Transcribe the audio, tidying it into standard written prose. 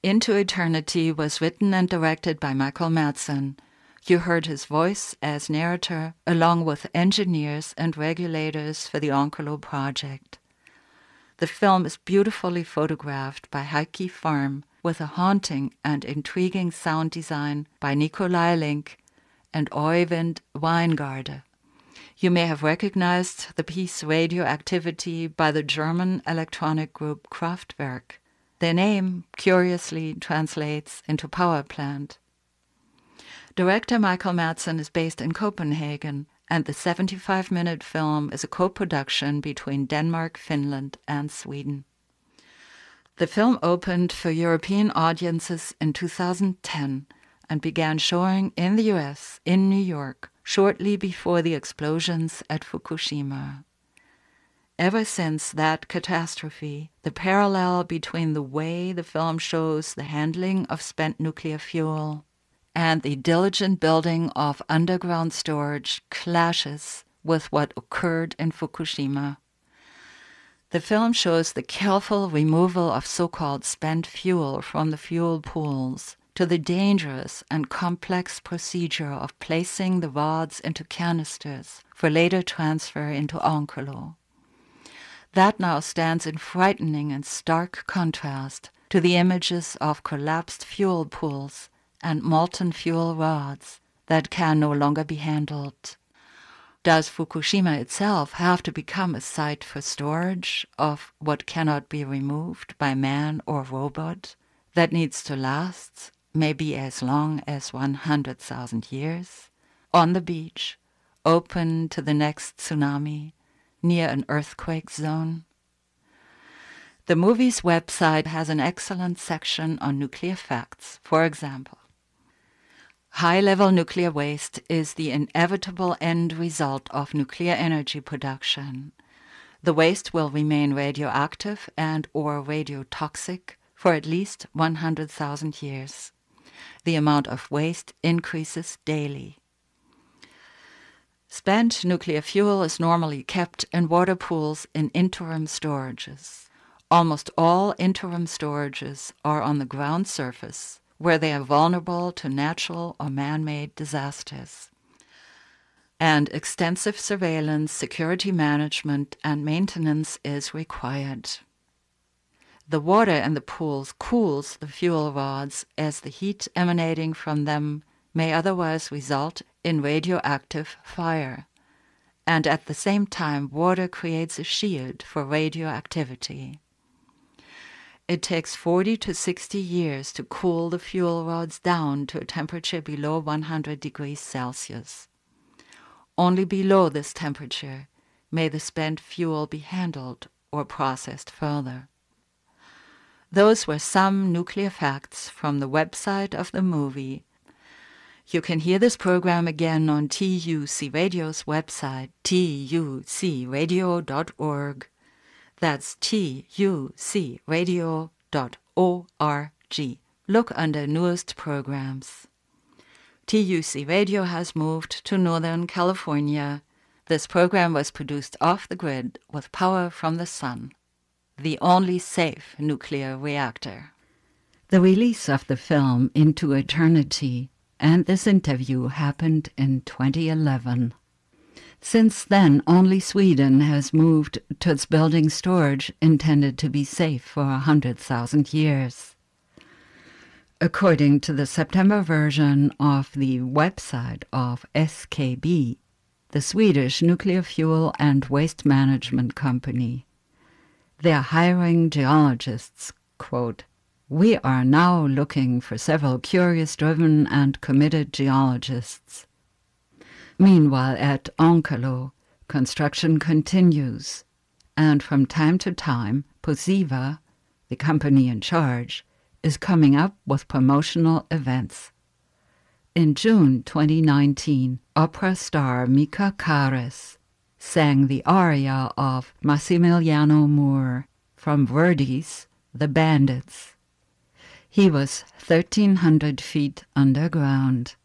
Into Eternity was written and directed by Michael Madsen. You heard his voice as narrator, along with engineers and regulators for the Onkelo project. The film is beautifully photographed by Heikki Farm, with a haunting and intriguing sound design by Nikolai Link and Oyvind Weingarde. You may have recognized the piece Radioactivity by the German electronic group Kraftwerk. Their name, curiously, translates into power plant. Director Michael Madsen is based in Copenhagen, and the 75-minute film is a co-production between Denmark, Finland, and Sweden. The film opened for European audiences in 2010 and began showing in the US, in New York, shortly before the explosions at Fukushima. Ever since that catastrophe, the parallel between the way the film shows the handling of spent nuclear fuel and the diligent building of underground storage clashes with what occurred in Fukushima. The film shows the careful removal of so-called spent fuel from the fuel pools to the dangerous and complex procedure of placing the rods into canisters for later transfer into Onkelo. That now stands in frightening and stark contrast to the images of collapsed fuel pools and molten fuel rods that can no longer be handled. Does Fukushima itself have to become a site for storage of what cannot be removed by man or robot that needs to last maybe as long as 100,000 years, on the beach, open to the next tsunami, near an earthquake zone? The movie's website has an excellent section on nuclear facts. For example, high-level nuclear waste is the inevitable end result of nuclear energy production. The waste will remain radioactive and or radiotoxic for at least 100,000 years. The amount of waste increases daily. Spent nuclear fuel is normally kept in water pools in interim storages. Almost all interim storages are on the ground surface, where they are vulnerable to natural or man-made disasters. And extensive surveillance, security management, and maintenance is required. The water in the pools cools the fuel rods as the heat emanating from them may otherwise result in radioactive fire. And at the same time, water creates a shield for radioactivity. It takes 40 to 60 years to cool the fuel rods down to a temperature below 100 degrees Celsius. Only below this temperature may the spent fuel be handled or processed further. Those were some nuclear facts from the website of the movie. You can hear this program again on TUC Radio's website, tucradio.org. That's tucradio.org. Look under newest programs. TUC Radio has moved to Northern California. This program was produced off the grid with power from the sun, the only safe nuclear reactor. The release of the film Into Eternity and this interview happened in 2011. Since then, only Sweden has moved towards building storage intended to be safe for 100,000 years. According to the September version of the website of SKB, the Swedish nuclear fuel and waste management company, they are hiring geologists, quote, "We are now looking for several curious-driven and committed geologists." Meanwhile, at Onkelo, construction continues, and from time to time, Posiva, the company in charge, is coming up with promotional events. In June 2019, opera star Mika Kares sang the aria of Massimiliano Moore from Verdi's The Bandits. He was 1,300 feet underground.